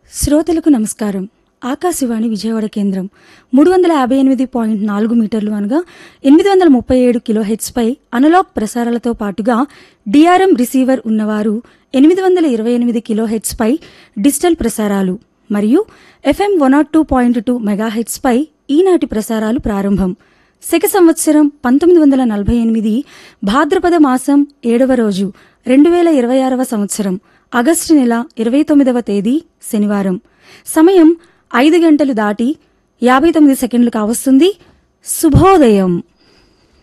శ్రోతలకు నమస్కారం. ఆకాశవాణి విజయవాడ కేంద్రం 358.4 మీటర్లు అనగా 837 కిలోహెర్ట్జ్ పై అనలాగ్ ప్రసారాలతో పాటుగా డిఆర్ఎం రిసీవర్ ఉన్నవారు 828 కిలోహెర్ట్జ్ పై డిజిటల్ ప్రసారాలు మరియు ఎఫ్ఎం 102.2 మెగాహెర్ట్జ్ పై ఈనాటి ప్రసారాలు ప్రారంభం. శక సంవత్సరం 1948 భాద్రపద మాసం 7వ రోజు 2026వ సంవత్సరం ఆగస్టు నెల 29వ తేదీ శనివారం. సమయం 5 గంటలు దాటి 59 సెకండ్లు కావస్తుంది. శుభోదయం.